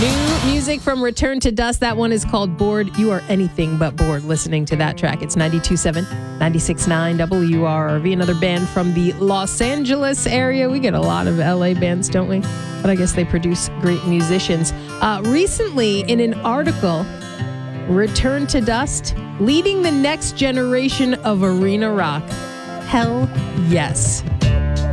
New music from Return to Dust. That one is called Bored. You are anything but bored listening to that track. It's 92.7, 96.9 WRRV, another band from the Los Angeles area. We get a lot of LA bands, don't we? But I guess they produce great musicians. Recently, in an article, Return to Dust, leading the next generation of arena rock. Hell yes.